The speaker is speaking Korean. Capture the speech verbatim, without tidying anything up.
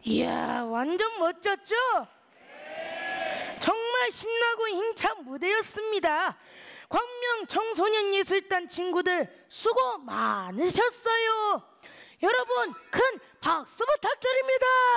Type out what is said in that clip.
이야, 완전 멋졌죠? 정말 신나고 힘찬 무대였습니다. 광명 청소년 예술단 친구들 수고 많으셨어요. 여러분 큰 박수 부탁드립니다.